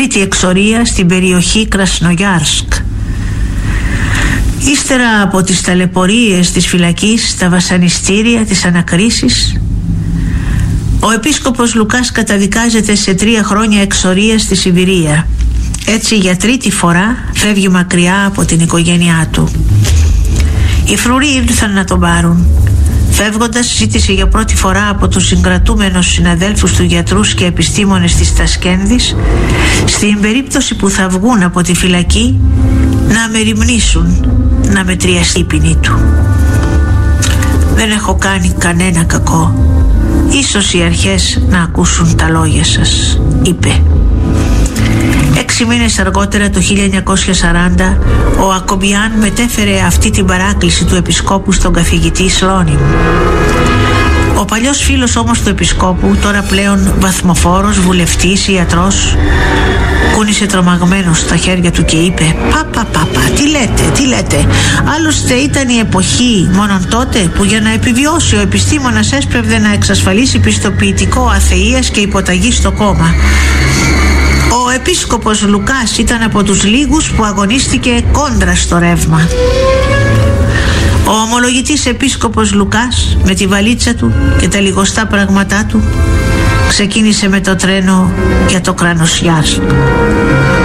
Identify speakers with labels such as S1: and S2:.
S1: τρίτη εξορία στην περιοχή Κρασνογιάρσκ. Ύστερα από τις ταλαιπωρίες της φυλακής, τα βασανιστήρια, τις ανακρίσεις, ο επίσκοπος Λουκάς καταδικάζεται σε 3 χρόνια εξορία στη Σιβηρία. Έτσι για τρίτη φορά φεύγει μακριά από την οικογένειά του. Οι φρουροί ήρθαν να τον πάρουν. Φεύγοντας ζήτησε για πρώτη φορά από τους συγκρατούμενους συναδέλφους του, γιατρούς και επιστήμονες της Τασκένδης, στην περίπτωση που θα βγουν από τη φυλακή, να μεριμνήσουν να μετριαστεί η ποινή του. «Δεν έχω κάνει κανένα κακό. Ίσως οι αρχές να ακούσουν τα λόγια σας», είπε. 6 μήνες αργότερα, το 1940, ο Ακομπιάν μετέφερε αυτή την παράκληση του επισκόπου στον καθηγητή Σλόνιμ. Ο παλιός φίλος όμως του επισκόπου, τώρα πλέον βαθμοφόρος, βουλευτής, ιατρός, κούνησε τρομαγμένος τα χέρια του και είπε: «Παπα, τι λέτε. Άλλωστε ήταν η εποχή μόνον τότε που για να επιβιώσει ο επιστήμονας έσπευδε να εξασφαλίσει πιστοποιητικό αθείας και υποταγή στο κόμμα. Ο επίσκοπος Λουκάς ήταν από τους λίγους που αγωνίστηκε κόντρα στο ρεύμα». Ο ομολογητής επίσκοπος Λουκάς, με τη βαλίτσα του και τα λιγοστά πράγματά του, ξεκίνησε με το τρένο για το Κρασνογιάρσκ.